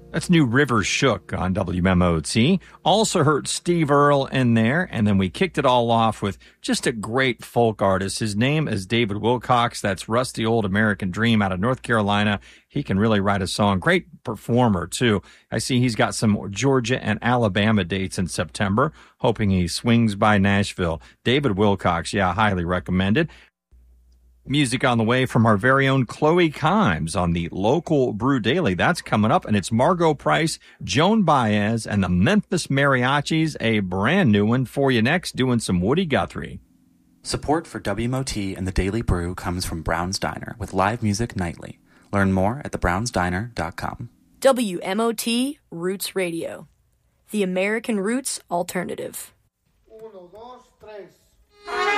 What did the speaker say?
That's New River Shook on WMOT. Also heard Steve Earle in there, and then we kicked it all off with just a great folk artist. His name is David Wilcox. That's Rusty Old American Dream out of North Carolina. He can really write a song. Great performer, too. I see he's got some Georgia and Alabama dates in September, hoping he swings by Nashville. David Wilcox, yeah, highly recommended. Music on the way from our very own Chloe Kimes on the Local Brew Daily. That's coming up, and it's Margot Price, Joan Baez, and the Memphis Mariachis, a brand new one for you next, doing some Woody Guthrie. Support for WMOT and the Daily Brew comes from Brown's Diner with live music nightly. Learn more at thebrownsdiner.com. WMOT Roots Radio, the American Roots Alternative. 1, 2, 3.